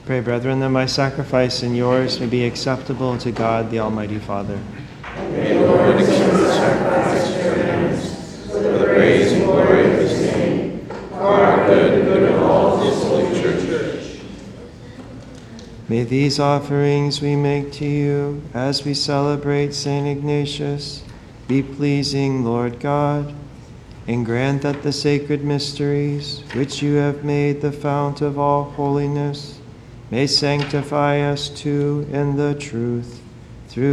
Pray, brethren, that my sacrifice and yours may be acceptable to God, the Almighty Father. May the Lord accept the sacrifice of your hands for the praise and glory of his name, for our good and good of all his holy church. May these offerings we make to you as we celebrate St. Ignatius be pleasing, Lord God, and grant that the sacred mysteries, which you have made the fount of all holiness, may sanctify us too in the truth